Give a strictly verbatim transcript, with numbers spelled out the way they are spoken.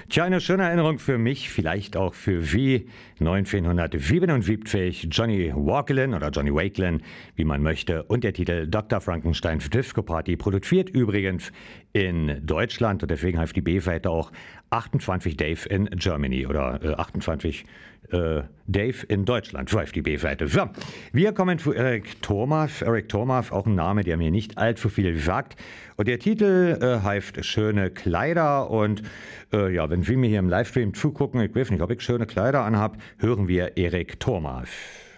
Tja, eine schöne Erinnerung für mich, vielleicht auch für wie neunzehnhundertsiebenundsiebzig Johnny Walkelin oder Johnny Wakelin, wie man möchte, und der Titel Doktor Frankensteins Disco Party, produziert übrigens in Deutschland und deswegen heißt die B-Seite auch achtundzwanzig Dave in Germany oder äh, achtundzwanzig äh, Dave in Deutschland, so heißt die B-Seite. So, wir kommen zu Erik Thomas. Erik Thomas, auch ein Name, der mir nicht allzu viel sagt. Und der Titel äh, heißt Schöne Kleider und äh, ja, wenn Sie mir hier im Livestream zugucken, ich weiß nicht, ob ich schöne Kleider anhab, hören wir Erik Thomas.